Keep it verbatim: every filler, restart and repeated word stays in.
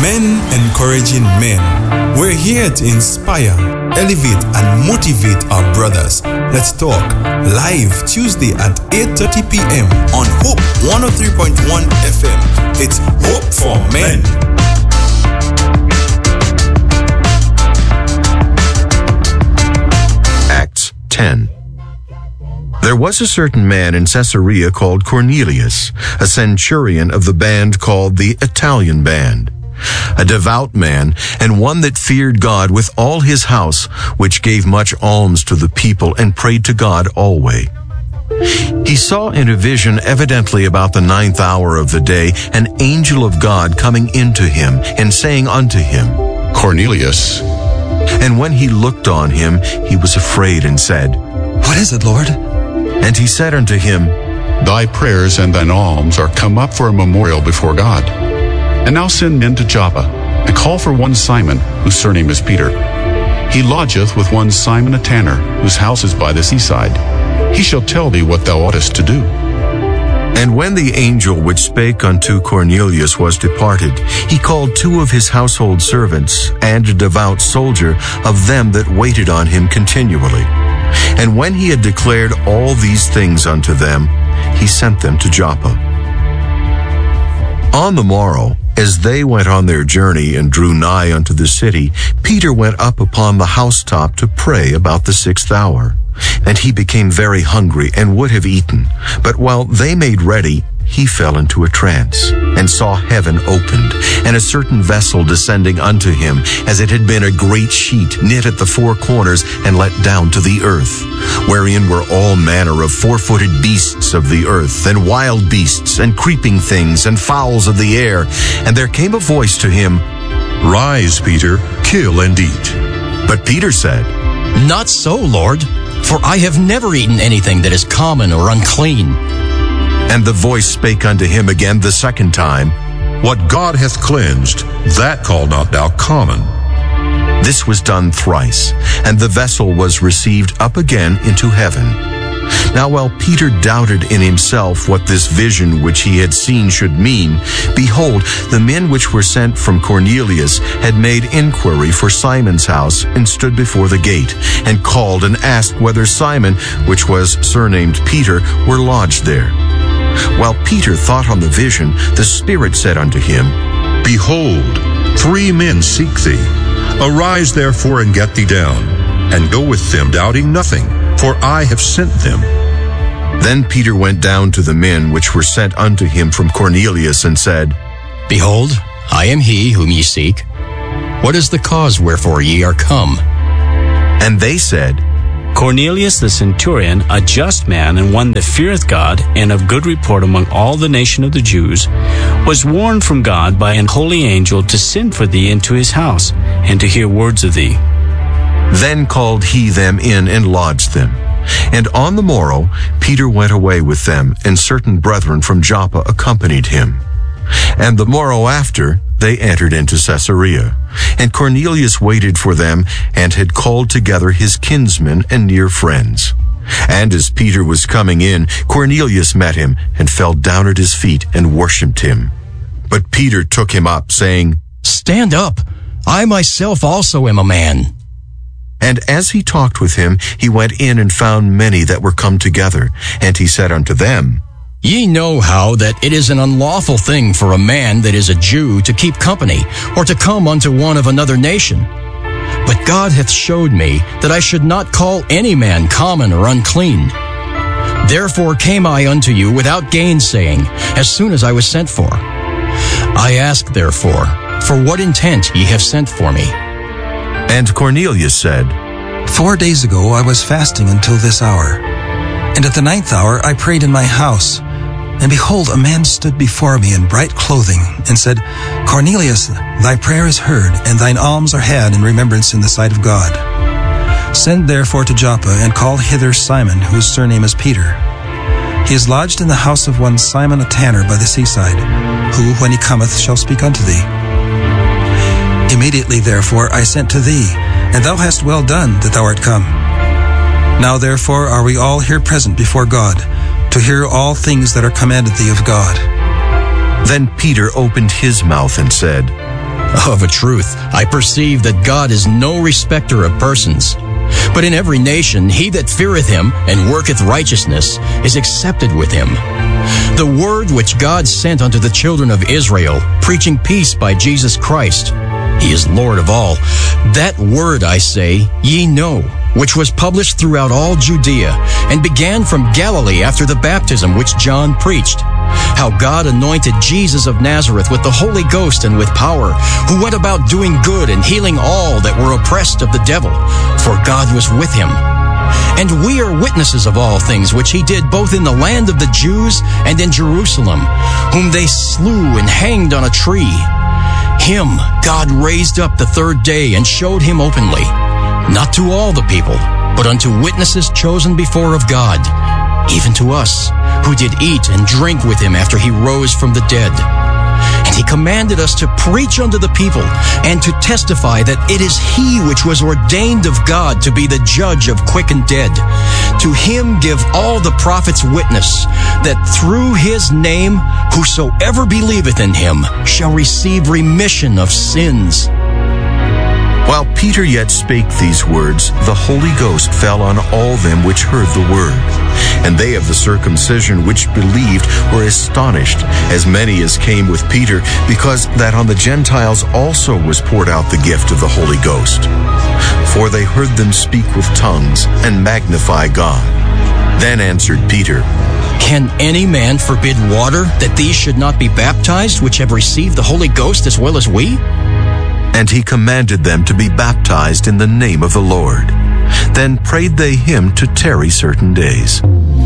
Men encouraging men. We're here to inspire, elevate, and motivate our brothers. Let's talk live Tuesday at eight thirty p.m. on Hope one oh three point one F M. It's Hope for Men. Acts ten. There was a certain man in Caesarea called Cornelius, a centurion of the band called the Italian Band, a devout man, and one that feared God with all his house, which gave much alms to the people and prayed to God always. He saw in a vision, evidently about the ninth hour of the day, an angel of God coming into him and saying unto him, Cornelius. And when he looked on him, he was afraid and said, What is it, Lord? And he said unto him, Thy prayers and thine alms are come up for a memorial before God. And now send men to Joppa, and call for one Simon, whose surname is Peter. He lodgeth with one Simon a tanner, whose house is by the seaside. He shall tell thee what thou oughtest to do. And when the angel which spake unto Cornelius was departed, he called two of his household servants, and a devout soldier of them that waited on him continually. And when he had declared all these things unto them, he sent them to Joppa. On the morrow, as they went on their journey and drew nigh unto the city, Peter went up upon the housetop to pray about the sixth hour. And he became very hungry and would have eaten. But while they made ready, he fell into a trance, and saw heaven opened, and a certain vessel descending unto him, as it had been a great sheet knit at the four corners and let down to the earth, wherein were all manner of four-footed beasts of the earth, and wild beasts, and creeping things, and fowls of the air. And there came a voice to him, Rise, Peter, kill and eat. But Peter said, Not so, Lord, for I have never eaten anything that is common or unclean. And the voice spake unto him again the second time, What God hath cleansed, that call not thou common. This was done thrice, and the vessel was received up again into heaven. Now while Peter doubted in himself what this vision which he had seen should mean, behold, the men which were sent from Cornelius had made inquiry for Simon's house, and stood before the gate, and called and asked whether Simon, which was surnamed Peter, were lodged there. While Peter thought on the vision, the Spirit said unto him, Behold, three men seek thee. Arise therefore and get thee down, and go with them, doubting nothing, for I have sent them. Then Peter went down to the men which were sent unto him from Cornelius, and said, Behold, I am he whom ye seek. What is the cause wherefore ye are come? And they said, Cornelius the centurion, a just man, and one that feareth God, and of good report among all the nation of the Jews, was warned from God by an holy angel to send for thee into his house, and to hear words of thee. Then called he them in and lodged them. And on the morrow Peter went away with them, and certain brethren from Joppa accompanied him. And the morrow after they entered into Caesarea. And Cornelius waited for them, and had called together his kinsmen and near friends. And as Peter was coming in, Cornelius met him, and fell down at his feet, and worshipped him. But Peter took him up, saying, Stand up, I myself also am a man. And as he talked with him, he went in and found many that were come together. And he said unto them, Ye know how that it is an unlawful thing for a man that is a Jew to keep company, or to come unto one of another nation. But God hath showed me that I should not call any man common or unclean. Therefore came I unto you without gainsaying, as soon as I was sent for. I ask therefore, for what intent ye have sent for me? And Cornelius said, Four days ago I was fasting until this hour. And at the ninth hour I prayed in my house. And behold, a man stood before me in bright clothing, and said, Cornelius, thy prayer is heard, and thine alms are had in remembrance in the sight of God. Send therefore to Joppa, and call hither Simon, whose surname is Peter. He is lodged in the house of one Simon a tanner by the seaside, who, when he cometh, shall speak unto thee. Immediately therefore I sent to thee, and thou hast well done that thou art come. Now therefore are we all here present before God, to hear all things that are commanded thee of God. Then Peter opened his mouth and said, Of a truth, I perceive that God is no respecter of persons. But in every nation he that feareth him and worketh righteousness is accepted with him. The word which God sent unto the children of Israel, preaching peace by Jesus Christ, he is Lord of all. That word, I say, ye know, which was published throughout all Judea, and began from Galilee after the baptism which John preached, how God anointed Jesus of Nazareth with the Holy Ghost and with power, who went about doing good and healing all that were oppressed of the devil, for God was with him. And we are witnesses of all things which he did both in the land of the Jews and in Jerusalem, whom they slew and hanged on a tree. Him God raised up the third day and showed him openly, not to all the people, but unto witnesses chosen before of God, even to us, who did eat and drink with him after he rose from the dead. And he commanded us to preach unto the people, and to testify that it is he which was ordained of God to be the judge of quick and dead. To him give all the prophets witness, that through his name whosoever believeth in him shall receive remission of sins. While Peter yet spake these words, the Holy Ghost fell on all them which heard the word. And they of the circumcision which believed were astonished, as many as came with Peter, because that on the Gentiles also was poured out the gift of the Holy Ghost. For they heard them speak with tongues and magnify God. Then answered Peter, Can any man forbid water, that these should not be baptized, which have received the Holy Ghost as well as we? And he commanded them to be baptized in the name of the Lord. Then prayed they him to tarry certain days.